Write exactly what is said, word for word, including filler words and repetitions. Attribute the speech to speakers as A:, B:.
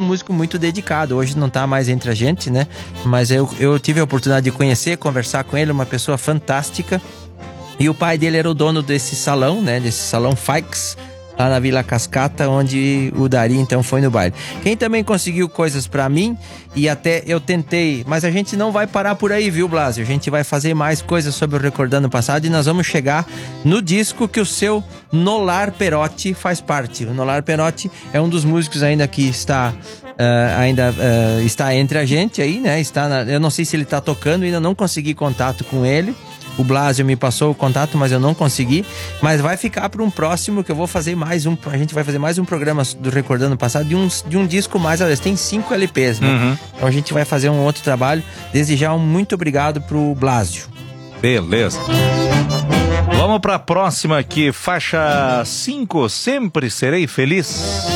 A: músico muito dedicado. Hoje não tá mais entre a gente, né? Mas eu, eu tive a oportunidade de conhecer, conversar com ele, uma pessoa fantástica. E o pai dele era o dono desse salão, né? Desse salão Fikes, lá na Vila Cascata, onde o Dari então foi no baile. Quem também conseguiu coisas pra mim, e até eu tentei, mas a gente não vai parar por aí, viu, Blasio? A gente vai fazer mais coisas sobre o Recordando o Passado e nós vamos chegar no disco que o seu Nolar Perotti faz parte. O Nolar Perotti é um dos músicos ainda que está... Uh, ainda uh, está entre a gente aí, né? Está na, eu não sei se ele está tocando, ainda não consegui contato com ele. O Blasio me passou o contato, mas eu não consegui. Mas vai ficar para um próximo, que eu vou fazer mais um... A gente vai fazer mais um programa do Recordando o Passado de um, de um disco mais... Aliás, tem cinco L Ps, né? Uhum. Então a gente vai fazer um outro trabalho. Desde já, um muito obrigado pro Blasio.
B: Beleza. Vamos para a próxima aqui. Faixa cinco, Sempre Serei Feliz.